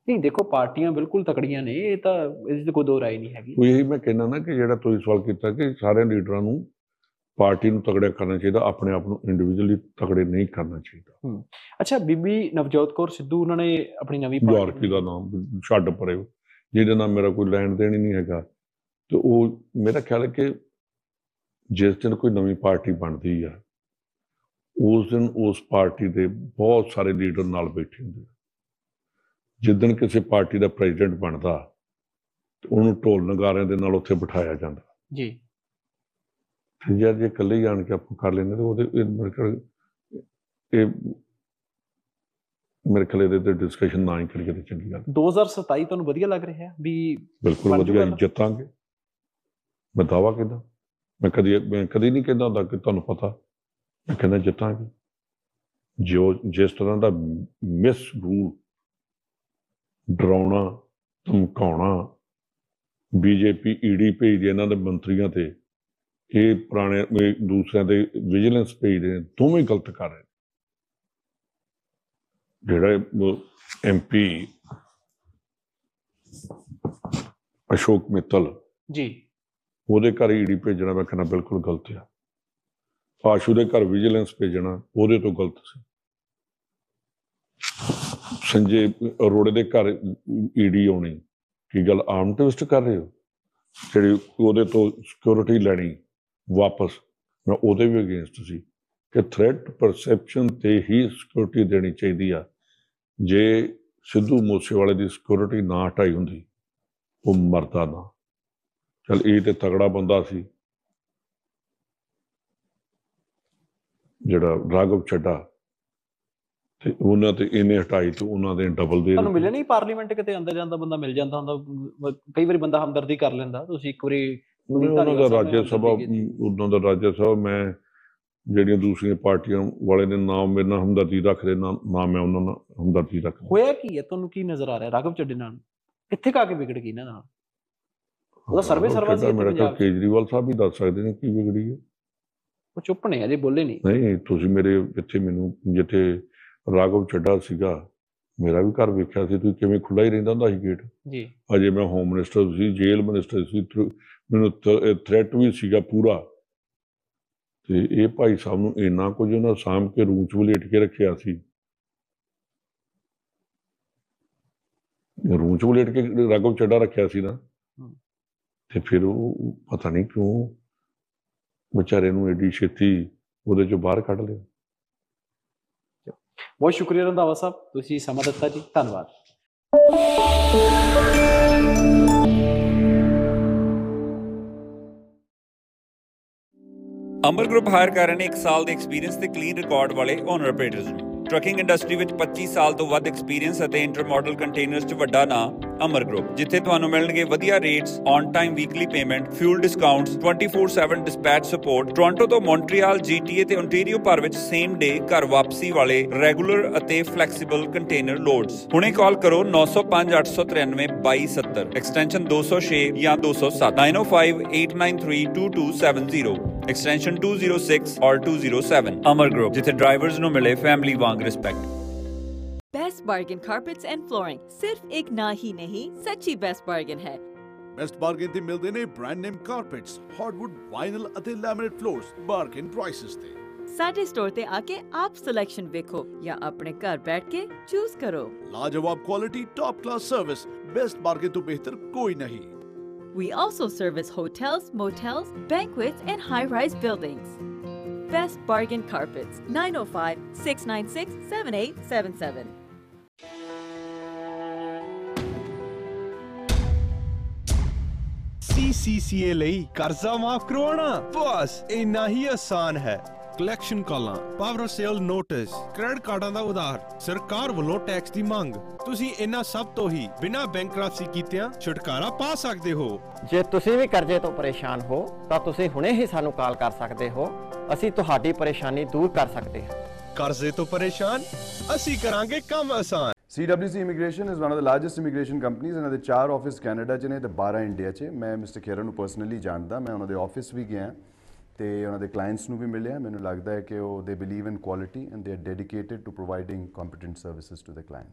नहीं देखो पार्टियां बिल्कुल तकड़ियां ने ये तो इसदी कोई दो राय नहीं हैगी। ਇਹੀ ਮੈਂ ਕਹਿੰਦਾ ਨਾ ਕਿ ਜਿਹੜਾ ਤੁਸੀਂ ਸਵਾਲ ਕੀਤਾ ਕਿ ਸਾਰੇ ਲੀਡਰਾਂ ਨੂੰ ਪਾਰਟੀ ਨੂੰ ਤਗੜਾ ਕਰਨਾ ਚਾਹੀਦਾ, ਆਪਣੇ ਆਪ ਨੂੰ ਇੰਡੀਵਿਜੂਅਲੀ ਤਗੜੇ ਨਹੀਂ ਕਰਨਾ ਚਾਹੀਦਾ। ਅੱਛਾ ਬੀਬੀ ਨਵਜੋਤ ਕੌਰ ਸਿੱਧੂ ਉਹਨਾਂ ਨੇ ਆਪਣੀ ਨਵੀਂ ਯਾਰਕੀ ਦਾ ਨਾਮ ਛੱਡ ਪਰੇ, ਜਿਹਦੇ ਨਾਲ ਮੇਰਾ ਕੋਈ ਲੈਣ ਦੇਣ ਹੀ ਨਹੀਂ ਹੈਗਾ। ਤੇ ਉਹ ਮੇਰਾ ਖਿਆਲ ਹੈ ਕਿ ਜਿਸ ਦਿਨ ਕੋਈ ਨਵੀਂ ਪਾਰਟੀ ਬਣਦੀ ਆ ਉਸ ਦਿਨ ਉਸ ਪਾਰਟੀ ਦੇ ਬਹੁਤ ਸਾਰੇ ਲੀਡਰ ਨਾਲ ਬੈਠੇ ਹੁੰਦੇ ਆ। ਜਿੱਦਣ ਕਿਸੇ ਪਾਰਟੀ ਦਾ ਪ੍ਰੈਜ਼ੀਡੈਂਟ ਬਣਦਾ ਤੇ ਉਹਨੂੰ ਢੋਲ ਨਗਾਰਿਆਂ ਦੇ ਨਾਲ ਉੱਥੇ ਬਿਠਾਇਆ ਜਾਂਦਾ ਜੀ। ਤੇ ਯਾਰ ਜੇ ਇਕੱਲੇ ਹੀ ਆਣ ਕੇ ਆਪਾਂ ਕਰ ਲੈਂਦੇ ਤੇ ਉਹਦੇ ਮੇਰੇ ਖਿਆਲ ਇਹਦੇ ਤੇ ਡਿਸਕਸ਼ਨ ਨਾ ਹੀ ਕਰੀਏ ਤੇ ਚੰਗੀ ਗੱਲ। 2027 ਤੁਹਾਨੂੰ ਵਧੀਆ ਲੱਗ ਰਿਹਾ ਵੀ? ਬਿਲਕੁਲ ਵਧੀਆ, ਜਿੱਤਾਂਗੇ। ਮੈਂ ਦਾਅਵਾ ਕਹਿੰਦਾ, ਮੈਂ ਕਦੀ ਨਹੀਂ ਕਹਿੰਦਾ ਹੁੰਦਾ ਕਿ ਤੁਹਾਨੂੰ ਪਤਾ, ਮੈਂ ਕਹਿੰਦਾ ਜਿੱਤਾਂਗੇ। ਜਿਸ ਤਰ੍ਹਾਂ ਦਾ ਮਿਸ ਰੂਲ, ਡਰਾਉਣਾ ਧਮਕਾਉਣਾ, ਬੀਜੇਪੀ ਈਡੀ ਭੇਜਦੀ ਇਹਨਾਂ ਦੇ ਮੰਤਰੀਆਂ ਤੇ, ਇਹ ਪੁਰਾਣੇ ਦੂਸਰਿਆਂ ਦੇ ਵਿਜੀਲੈਂਸ ਭੇਜਦੇ ਨੇ, ਦੋਵੇਂ ਗਲਤ ਕਰ ਰਹੇ। ਜਿਹੜਾ MP ਅਸ਼ੋਕ ਮਿੱਤਲ ਜੀ, ਉਹਦੇ ਘਰ ਈਡੀ ਭੇਜਣਾ ਮੈਂ ਕਹਿੰਦਾ ਬਿਲਕੁਲ ਗਲਤ ਆ। ਆਸ਼ੂ ਦੇ ਘਰ ਵਿਜੀਲੈਂਸ ਭੇਜਣਾ ਉਹਦੇ ਤੋਂ ਗਲਤ ਸੀ। ਸੰਜੇ ਅਰੋੜੇ ਦੇ ਘਰ ਈਡੀ ਆਉਣੀ, ਕੀ ਗੱਲ ਆਮ ਟਵਿਸਟ ਕਰ ਰਹੇ ਹੋ? ਜਿਹੜੀ ਉਹਦੇ ਤੋਂ ਸਿਕਿਉਰਿਟੀ ਲੈਣੀ ਵਾਪਸ, ਮੈਂ ਉਹਦੇ ਵੀ ਅਗੇਂਸਟ ਸੀ ਕਿ ਥ੍ਰੈਟ ਪਰਸੈਪਸ਼ਨ ਤੇ ਹੀ ਸਿਕਿਉਰਿਟੀ ਦੇਣੀ ਚਾਹੀਦੀ ਆ। ਜੇ ਸਿੱਧੂ ਮੂਸੇਵਾਲੇ ਦੀ ਸਿਕਿਉਰਿਟੀ ਨਾ ਹਟਾਈ ਹੁੰਦੀ ਉਹ ਮਰਦਾ ਨਾ। ਚੱਲ ਇਹ ਤੇ ਤਗੜਾ ਬੰਦਾ ਸੀ ਜਿਹੜਾ ਰਾਘਵ ਚੱਡਾ, ਤੇ ਉਹਨਾਂ ਤੇ ਇਹਨੇ ਹਟਾਈ ਤੇ ਉਹਨਾਂ ਦੇ ਡਬਲ ਦੇ। ਤੁਹਾਨੂੰ ਮਿਲਿਆ ਨਹੀਂ ਪਾਰਲੀਮੈਂਟ ਕਿਤੇ ਆਉਂਦਾ ਜਾਂਦਾ ਬੰਦਾ ਮਿਲ ਜਾਂਦਾ ਹੁੰਦਾ? ਕਈ ਵਾਰੀ ਬੰਦਾ ਹਮਦਰਦੀ ਕਰ ਲੈਂਦਾ। ਤੁਸੀਂ ਇੱਕ ਵਾਰੀ ਉਹਨਾਂ ਦਾ ਰਾਜ ਸਭਾ ਮੈਂ ਜਿਹੜੀਆਂ ਦੂਸਰੀਆਂ ਪਾਰਟੀਆਂ ਵਾਲੇ ਦੇ ਨਾਮ ਮੇਰੇ ਨਾਲ ਹਮਦਰਦੀ ਰੱਖਦੇ ਨਾ ਮੈਂ ਉਹਨਾਂ ਨਾਲ ਹਮਦਰਦੀ ਰੱਖਦਾ। ਹੋਇਆ ਕੀ ਹੈ ਤੁਹਾਨੂੰ ਕੀ ਨਜ਼ਰ ਆ ਰਿਹਾ ਰਾਘਵ ਚੱਡੇ ਨਾਲ? ਕਿੱਥੇ ਕਾ ਕੇ ਵਿਗੜ ਗਈ ਇਹਨਾਂ ਨਾਲ? ਉਹਦਾ ਸਰਵੇ ਸਰਵਾ ਸੀ ਮੇਰਾ ਤਾਂ ਕੇਜਰੀਵਾਲ ਸਾਹਿਬ ਵੀ ਦੱਸ ਸਕਦੇ ਨੇ ਕੀ ਵਿਗੜੀ ਹੈ। ਉਹ ਚੁੱਪ ਨੇ ਅਜੇ ਬੋਲੇ ਨਹੀਂ। ਨਹੀਂ ਤੁਸੀਂ ਮੇਰੇ ਇੱਥੇ ਮੈਨੂੰ ਜਿੱਥੇ ਰਾਘਵ ਚੱਡਾ ਸੀਗਾ ਮੇਰਾ ਵੀ ਘਰ ਵੇਖਿਆ ਸੀ, ਤੁਸੀਂ ਕਿਵੇਂ ਖੁੱਲ੍ਹਾ ਹੀ ਰਹਿੰਦਾ ਹੁੰਦਾ ਸੀ ਗੇਟ ਜੀ। ਅਜੇ ਮੈਂ ਹੋਮ ਮਿਨਿਸਟਰ ਸੀ, ਜੇਲ੍ਹ ਮਿਨਿਸਟਰ ਸੀ, ਮੈਨੂੰ ਥ੍ਰੈਟ ਵੀ ਸੀਗਾ ਪੂਰਾ। ਤੇ ਇਹ ਭਾਈ ਸਾਹਿਬ ਨੂੰ ਇੰਨਾ ਕੁਝ ਉਹਨਾਂ ਸਾਂਭ ਕੇ ਰੂਮ 'ਚ ਵਲੇਟ ਕੇ ਰੱਖਿਆ ਸੀ, ਰੂਮ 'ਚ ਵਲੇਟ ਕੇ ਰਾਘਵ ਚੱਡਾ ਰੱਖਿਆ ਸੀ ਨਾ। ਤੇ ਫਿਰ ਉਹ ਪਤਾ ਨਹੀਂ ਕਿਉਂ ਵਿਚਾਰੇ ਨੂੰ ਐਡੀ ਛੇਤੀ ਉਹਦੇ 'ਚੋਂ ਬਾਹਰ ਕੱਢ ਲਿਆ। ਬਹੁਤ ਸ਼ੁਕਰੀਆ ਰੰਧਾਵਾ ਸਾਹਿਬ, ਤੁਸੀਂ ਸਮਾਂ ਦਿੱਤਾ ਜੀ, ਧੰਨਵਾਦ। ਅਮਰ ਗਰੁੱਪ ਹਾਇਰ ਕਰ ਰਹੇ ਨੇ 1 ਸਾਲ ਦੇ ਐਕਸਪੀਰੀਅੰਸ ਤੇ ਕਲੀਨ ਰਿਕਾਰਡ ਵਾਲੇ ਓਨਰ ਆਪਰੇਟਰਸ ਨੂੰ। ਟਰੱਕਿੰਗ ਇੰਡਸਟਰੀ ਵਿੱਚ 25 ਸਾਲ ਤੋਂ ਵੱਧ ਐਕਸਪੀਰੀਅੰਸ ਅਤੇ ਇੰਟਰ ਮਾਡਲ ਕੰਟੇਨਰਸ 'ਚ ਵੱਡਾ ਨਾਂ ਅਮਰ ਗਰੁੱਪ, ਜਿੱਥੇ ਤੁਹਾਨੂੰ ਮਿਲਣਗੇ ਵਧੀਆ rates, on time weekly payment, fuel discounts, 24/7 dispatch support. Toronto ਤੋਂ ਮੌਂਟਰੀਅਲ, GTA ਤੇ ਓਨਟਾਰੀਓ ਭਰ ਵਿੱਚ ਸੇਮ ਡੇ ਘਰ ਵਾਪਸੀ ਵਾਲੇ ਰੈਗੂਲਰ ਅਤੇ ਫਲੈਕਸੀਬਲ ਕੰਟੇਨਰ ਲੋਡਸ। ਹੁਣੇ ਕਾਲ ਕਰੋ 905 893 2270, ਐਕਸਟੈਂਸ਼ਨ 206 ਜਾਂ 207, 9058932270, ਐਕਸਟੈਂਸ਼ਨ 206 ਔਰ 207। ਅਮਰ ਗਰੁੱਪ, ਜਿੱਥੇ ਡਰਾਈਵਰਸ ਨੂੰ ਮਿਲੇ ਫੈਮਿਲੀ ਵਾਂਗ respect. Best bargain carpets and flooring सिर्फ एक ना ही नहीं, सच्ची बेस्ट बार्गेन है। बेस्ट बार्गेन ते मिलते ने brand name carpets, hardwood, vinyl अते लैमिनेट फ्लोर्स बार्गेन प्राइसेस ते। साडे स्टोर ते आके आप सिलेक्शन देखो या अपने घर बैठ के चूज करो। लाजवाब quality, top class service, best bargain तो बेहतर कोई नहीं। We also service hotels, motels, banquets and high-rise buildings. Best Bargain Carpets, 905-696-7877. CCCA ਲਈ ਕਰਜ਼ਾ ਮਾਫ ਕਰਵਾਉਣਾ ਬਸ ਇੰਨਾ ਹੀ ਆਸਾਨ ਹੈ। ਕਲੈਕਸ਼ਨ ਕਾਲਾਂ, ਪਾਵਰ ਸੇਲ ਨੋਟਿਸ, ਕ੍ਰੈਡਿਟ ਕਾਰਡਾਂ ਦਾ ਉਧਾਰ, ਸਰਕਾਰ ਵੱਲੋਂ ਟੈਕਸ ਦੀ ਮੰਗ, ਤੁਸੀਂ ਇਹਨਾਂ ਸਭ ਤੋਂ ਹੀ ਬਿਨਾਂ ਬੈਂਕਰਪਸੀ ਕੀਤਿਆਂ ਛੁਟਕਾਰਾ ਪਾ ਸਕਦੇ ਹੋ। ਜੇ ਤੁਸੀਂ ਵੀ ਕਰਜ਼ੇ ਤੋਂ ਪਰੇਸ਼ਾਨ ਹੋ ਤਾਂ ਤੁਸੀਂ ਹੁਣੇ ਹੀ ਸਾਨੂੰ ਕਾਲ ਕਰ ਸਕਦੇ ਹੋ, ਅਸੀਂ ਤੁਹਾਡੀ ਪਰੇਸ਼ਾਨੀ ਦੂਰ ਕਰ ਸਕਦੇ ਹਾਂ। ਕਰਜ਼ੇ ਤੋਂ ਪਰੇਸ਼ਾਨ, ਅਸੀਂ ਕਰਾਂਗੇ ਕੰਮ ਆਸਾਨ। CWC Immigration is one of the largest immigration companies। ਇਹਨਾਂ ਦੇ 4 ਆਫਿਸ ਕੈਨੇਡਾ 'ਚ ਨੇ ਤੇ 12 ਇੰਡੀਆ 'ਚ। ਮੈਂ ਮਿਸਟਰ ਖੇਰਾ ਨੂੰ ਪਰਸਨਲੀ ਜਾਣਦਾ, ਮੈਂ ਉਹਨਾਂ ਦੇ ਆਫਿਸ ਵੀ ਗਿਆ ਤੇ ਉਹਨਾਂ ਦੇ ਕਲਾਇੰਟਸ ਨੂੰ ਵੀ ਮਿਲਿਆ। ਮੈਨੂੰ ਲੱਗਦਾ ਹੈ ਕਿ ਉਹ ਦੇ believe in quality and they are dedicated to providing competent services to the client.